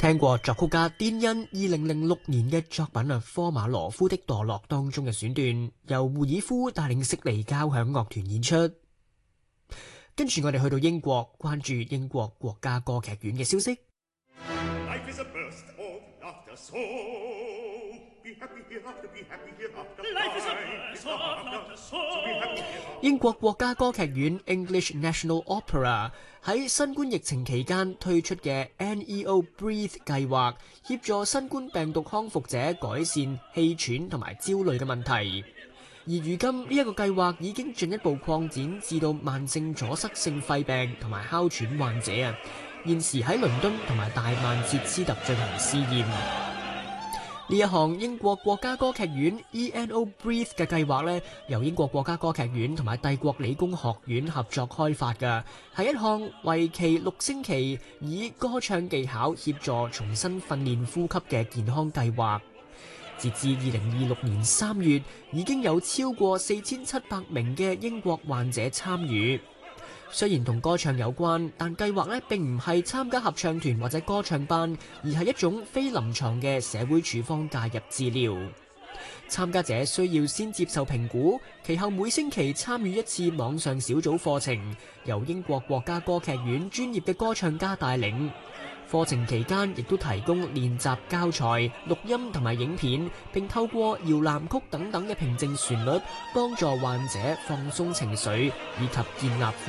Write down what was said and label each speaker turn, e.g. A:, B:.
A: 聽過作曲家甸恩2006年嘅作品《科馬羅夫的墮落》當中嘅選段，由胡爾夫帶領悉尼交響樂團演出。跟住我哋去到英國，關注英國國家歌劇院嘅消息。英國國家歌劇院 English National Opera 喺新冠疫情期間推出嘅 NEO Breathe 計劃，協助新冠病毒康復者改善氣喘同埋焦慮嘅問題。而如今呢一個計劃已經進一步擴展至到慢性阻塞性肺病同埋哮喘患者啊！現時喺倫敦同埋大曼徹斯特進行試驗。呢一項英國國家歌劇院 ENO Breathe 嘅計劃呢，由英國國家歌劇院同埋帝國理工學院合作開發嘅，係一項為期6星期，以歌唱技巧協助重新訓練呼吸嘅健康計劃。截至2026年3月，已經有超過4700名嘅英國患者參與。雖然同歌唱有關，但計劃呢並唔係參加合唱團或者歌唱班，而係一種非臨床嘅社會處方介入治療。參加者需要先接受評估，其後每星期參與一次網上小組課程，由英國國家歌劇院專業嘅歌唱家帶領。課程期間亦都提供練習教材、錄音同埋影片，並透過搖籃曲等等嘅平靜旋律，幫助患者放鬆情緒以及建立